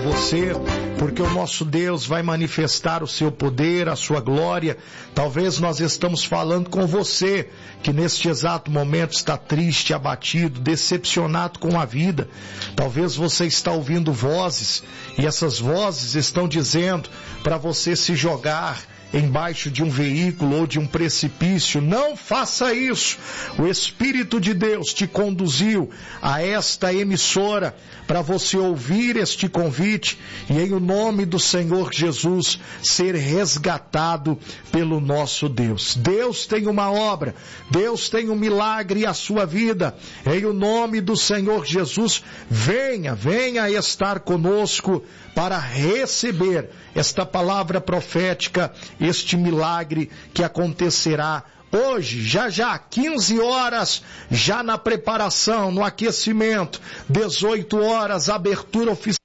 você, porque o nosso Deus vai manifestar o seu poder, a sua glória. Talvez nós estamos falando com você, que neste exato momento está triste, abatido, decepcionado com a vida. Talvez você está ouvindo vozes, e essas vozes estão dizendo para você se jogar embaixo de um veículo ou de um precipício. Não faça isso. O Espírito de Deus te conduziu a esta emissora para você ouvir este convite e, em o nome do Senhor Jesus, ser resgatado pelo nosso Deus. Deus tem uma obra, Deus tem um milagre à sua vida. Em o nome do Senhor Jesus, venha estar conosco para receber esta palavra profética, este milagre que acontecerá hoje, já, 15 horas, já na preparação, no aquecimento, 18 horas, abertura oficial.